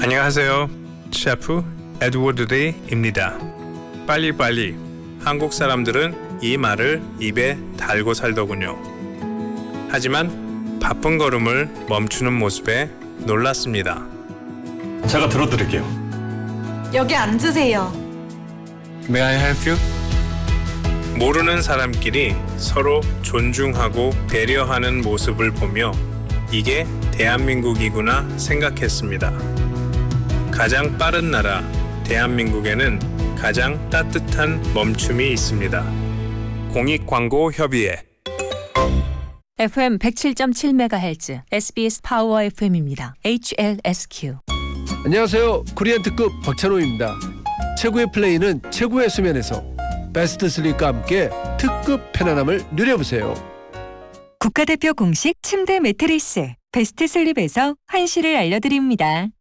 안녕하세요. 셰프 에드워드 리입니다. 빨리빨리. 한국 사람들은 이 말을 입에 달고 살더군요. 하지만 바쁜 걸음을 멈추는 모습에 놀랐습니다. 제가 들어드릴게요. 여기 앉으세요. May I help you? 모르는 사람끼리 서로 존중하고 배려하는 모습을 보며 이게 대한민국이구나 생각했습니다. 가장 빠른 나라 대한민국에는 가장 따뜻한 멈춤이 있습니다. 공익광고협의회 FM 107.7MHz SBS 파워 FM입니다. HLSQ. 안녕하세요. 코리안 특급 박찬호입니다. 최고의 플레이는 최고의 수면에서 베스트 슬립과 함께 특급 편안함을 누려보세요. 국가대표 공식 침대 매트리스 베스트 슬립에서 한시를 알려드립니다.